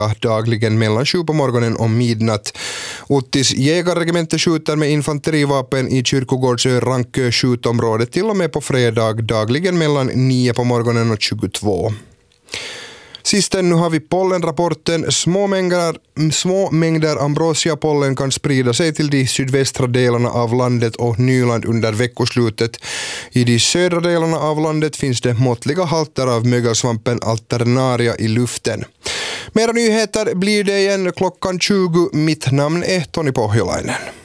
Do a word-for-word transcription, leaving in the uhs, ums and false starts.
dagligen mellan sju på morgonen och midnatt. Uttis jägarregemente skjuter med infanterivapen i Kyrkogårdsö Rankö skjutområde till och med på fredag dagligen mellan nio på morgonen och tjugotvå. Sisten nu har vi pollenrapporten. Små mängder, små mängder ambrosiapollen kan sprida sig till de sydvästra delarna av landet och Nyland under veckoslutet. I de södra delarna av landet finns det måttliga halter av mögelsvampen alternaria i luften. Mera nyheter blir det igen klockan tjugo. Mitt namn är Toni Pohjolainen.